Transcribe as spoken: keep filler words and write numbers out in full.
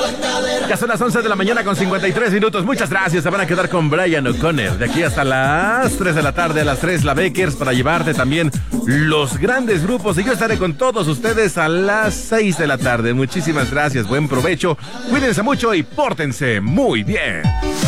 Ya son las once de la mañana con cincuenta y tres minutos. Muchas gracias. Se van a quedar con Brian O'Connor de aquí hasta las tres de la tarde. A las tres la Bakers para llevarte también los grandes grupos. Y yo estaré con todos ustedes a las seis de la tarde. Muchísimas gracias. Buen provecho. Cuídense mucho y pórtense muy bien.